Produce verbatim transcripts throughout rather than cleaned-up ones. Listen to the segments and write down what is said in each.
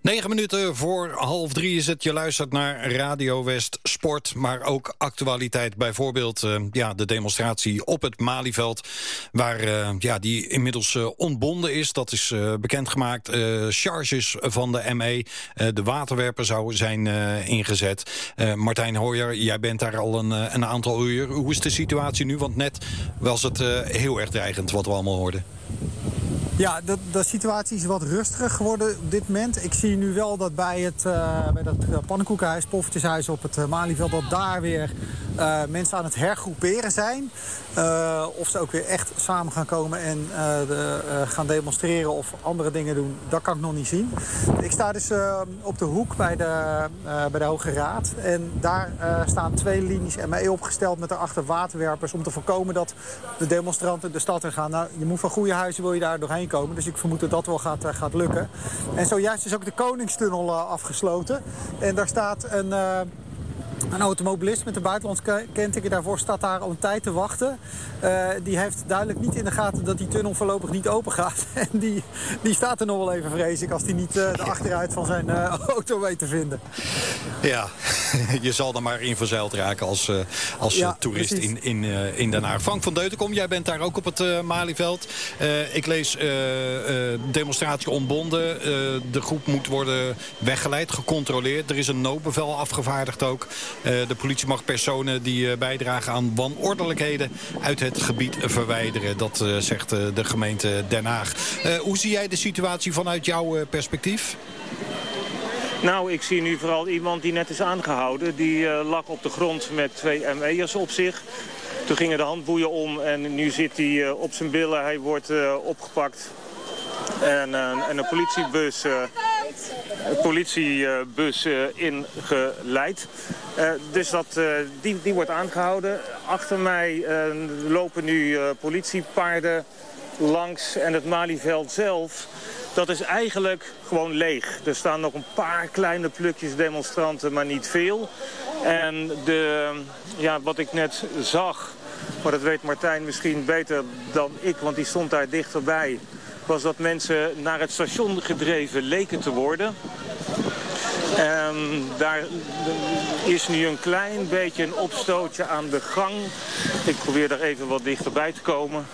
Negen minuten voor half drie is het. Je luistert naar Radio West Sport, maar ook actualiteit. Bijvoorbeeld uh, ja, de demonstratie op het Malieveld, waar uh, ja, die inmiddels uh, ontbonden is. Dat is uh, bekendgemaakt. Uh, charges van de M E. Uh, de waterwerper zou zijn uh, ingezet. Uh, Martijn Hooijer, jij bent daar al een, uh, een aantal uur. Hoe is de situatie nu? Want net was het uh, heel erg dreigend wat we allemaal hoorden. Ja, de, de situatie is wat rustiger geworden op dit moment. Ik zie nu wel dat bij, het, uh, bij dat uh, pannenkoekenhuis, poffertjeshuis op het uh, Malieveld, dat daar weer uh, mensen aan het hergroeperen zijn. Uh, of ze ook weer echt samen gaan komen en uh, de, uh, gaan demonstreren of andere dingen doen, dat kan ik nog niet zien. Ik sta dus uh, op de hoek bij de, uh, bij de Hoge Raad. En daar uh, staan twee linies M E opgesteld met daarachter waterwerpers om te voorkomen dat de demonstranten de stad in gaan. Nou, je moet van goede huizen wil je daar doorheen komen. Dus ik vermoed dat dat wel gaat, uh, gaat lukken. En zojuist is ook de Koningstunnel uh, afgesloten. En daar staat een, uh, een automobilist met een buitenlands kenteken. Daarvoor staat daar al een tijd te wachten. Uh, die heeft duidelijk niet in de gaten dat die tunnel voorlopig niet open gaat. En die, die staat er nog wel even, vrees ik, als hij niet uh, de achteruit van zijn uh, auto weet te vinden. Ja, je zal er maar in verzeild raken als, uh, als ja, toerist in, in, uh, in Den Haag. Frank van Deutenkom, jij bent daar ook op het uh, Malieveld. Uh, ik lees uh, uh, demonstratie ontbonden. Uh, de groep moet worden weggeleid, gecontroleerd. Er is een noodbevel afgevaardigd ook. Uh, de politie mag personen die uh, bijdragen aan wanordelijkheden uit het gebied verwijderen. Dat uh, zegt uh, de gemeente Den Haag. Uh, hoe zie jij de situatie vanuit jouw uh, perspectief? Nou, ik zie nu vooral iemand die net is aangehouden. Die uh, lag op de grond met twee M E'ers op zich. Toen gingen de handboeien om en nu zit hij uh, op zijn billen. Hij wordt uh, opgepakt. En, uh, en een politiebus, uh, een politiebus uh, ingeleid. Uh, dus dat, uh, die, die wordt aangehouden. Achter mij uh, lopen nu uh, politiepaarden langs en het Malieveld zelf. Dat is eigenlijk gewoon leeg. Er staan nog een paar kleine plukjes demonstranten, maar niet veel. En de, ja, wat ik net zag, maar dat weet Martijn misschien beter dan ik, want die stond daar dichterbij, was dat mensen naar het station gedreven leken te worden. En daar is nu een klein beetje een opstootje aan de gang. Ik probeer daar even wat dichterbij te komen.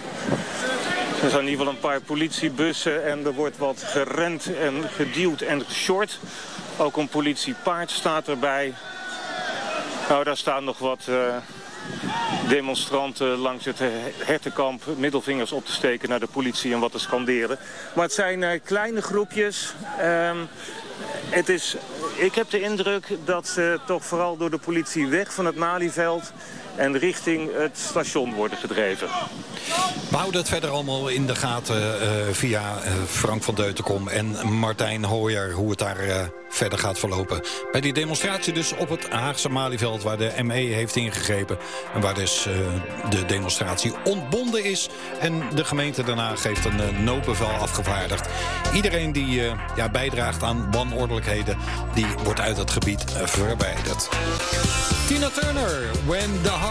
Er zijn in ieder geval een paar politiebussen en er wordt wat gerend en geduwd en geshort. Ook een politiepaard staat erbij. Nou, daar staan nog wat uh, demonstranten langs het hertenkamp middelvingers op te steken naar de politie en wat te scanderen. Maar het zijn uh, kleine groepjes. Uh, het is, ik heb de indruk dat ze toch vooral door de politie weg van het Malieveld en richting het station worden gedreven. We houden het verder allemaal in de gaten uh, via uh, Frank van Deutenkom en Martijn Hooijer, hoe het daar uh, verder gaat verlopen. Bij die demonstratie dus op het Haagse Malieveld, waar de M E heeft ingegrepen en waar dus uh, de demonstratie ontbonden is. En de gemeente Den Haag heeft een uh, noodbevel afgevaardigd. Iedereen die uh, ja, bijdraagt aan wanordelijkheden, die wordt uit het gebied uh, verwijderd. Tina Turner, When the